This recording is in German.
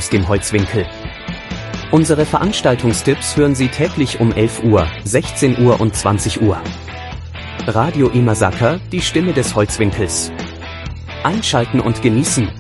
aus dem Holzwinkel. Unsere Veranstaltungstipps hören Sie täglich um 11 Uhr, 16 Uhr und 20 Uhr. Radio Imasaka, die Stimme des Holzwinkels. Einschalten und genießen.